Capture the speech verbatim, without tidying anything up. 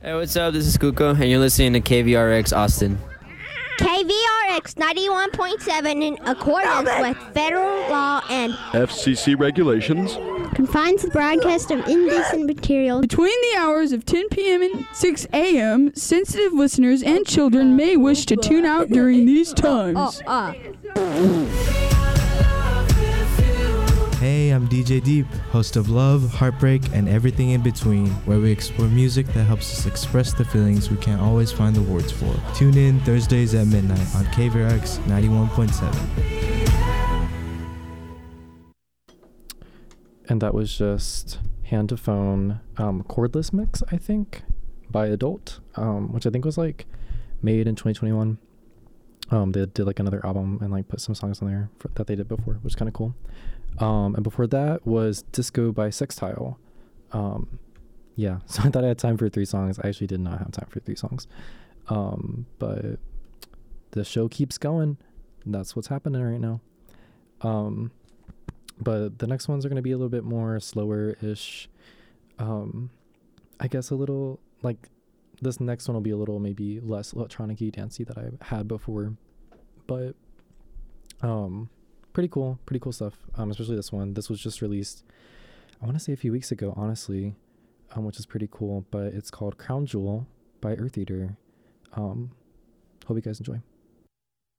Hey, what's up? This is Kuko, and you're listening to K V R X Austin. K V R X ninety-one point seven in accordance with federal law and F C C regulations. confines the broadcast of indecent material. Between the hours of ten p.m. and six a.m., sensitive listeners and children may wish to tune out during these times. Oh, uh. Hey, I'm D J Deep, host of Love, Heartbreak, and Everything in Between, where we explore music that helps us express the feelings we can't always find the words for. Tune in Thursdays at midnight on K V R X ninety-one point seven. And that was just Hand to Phone um, Cordless Mix, I think, by Adult, um, which I think was like made in twenty twenty-one. Um, they did like another album and like put some songs on there for, that they did before, which is kind of cool. Um, and before that was Disco by Sextile. Um, yeah, so I thought I had time for three songs. I actually did not have time for three songs. Um, but the show keeps going. That's what's happening right now. Um, but the next ones are going to be a little bit more slower-ish. Um, I guess a little, like, this next one will be a little maybe less electronic-y, dancey that I had before. But, um... pretty cool pretty cool stuff, um especially this one. This was just released, I want to say a few weeks ago, honestly, um which is pretty cool. But it's called Crown Jewel by Earth Eater. Um hope you guys enjoy.